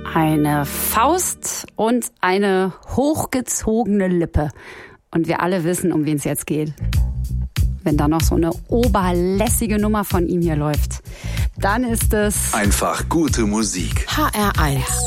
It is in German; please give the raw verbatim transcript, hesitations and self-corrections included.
Eine Faust und eine hochgezogene Lippe. Und wir alle wissen, um wen es jetzt geht. Wenn da noch so eine oberlässige Nummer von ihm hier läuft, dann ist es einfach gute Musik. H R eins.